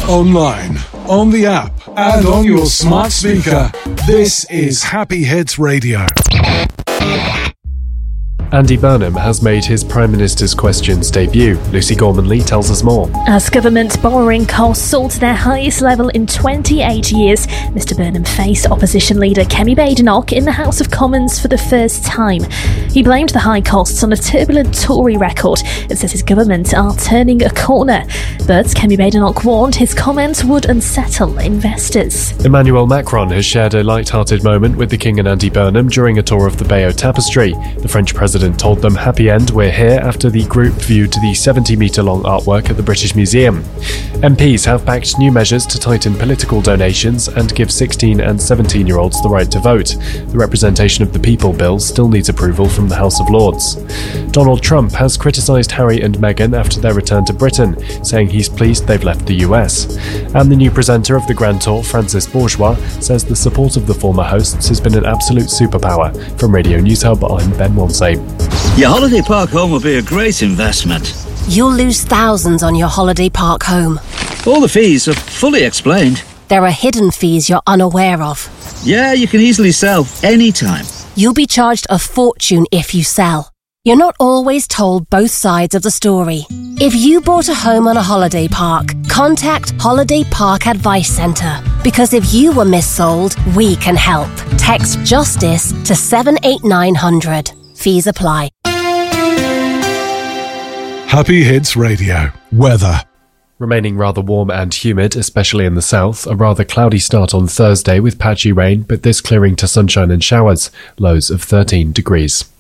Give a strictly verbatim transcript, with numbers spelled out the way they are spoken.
Online, on the app, and on your smart speaker. This is Happy Hits Radio. Andy Burnham has made his Prime Minister's Questions debut. Lucy Gormanley tells us more. As government borrowing costs soared to their highest level in twenty-eight years, Mr Burnham faced opposition leader Kemi Badenoch in the House of Commons for the first time. He blamed the high costs on a turbulent Tory record and says his government are turning a corner. But Kemi Badenoch warned his comments would unsettle investors. Emmanuel Macron has shared a light-hearted moment with the King and Andy Burnham during a tour of the Bayeux Tapestry. The French president told them happy end, we're here, after the group viewed the seventy metre long artwork at the British Museum. M Ps have backed new measures to tighten political donations and give sixteen and seventeen year olds the right to vote. The Representation of the People bill still needs approval from the House of Lords. Donald Trump has criticised Harry and Meghan after their return to Britain, saying he's pleased they've left the U S. And the new presenter of the Grand Tour, Francis Bourgeois, says the support of the former hosts has been an absolute superpower. From Radio News Hub, I'm Ben Wansey. Your holiday park home will be a great investment. You'll lose thousands on your holiday park home. All the fees are fully explained. There are hidden fees you're unaware of. Yeah, you can easily sell anytime. You'll be charged a fortune if you sell. You're not always told both sides of the story. If you bought a home on a holiday park, contact Holiday Park Advice Centre. Because if you were missold, we can help. Text JUSTICE to seven eight nine hundred. Fees apply. Happy Hits Radio. Weather. Remaining rather warm and humid, especially in the south. A rather cloudy start on Thursday with patchy rain, but this clearing to sunshine and showers. Lows of thirteen degrees.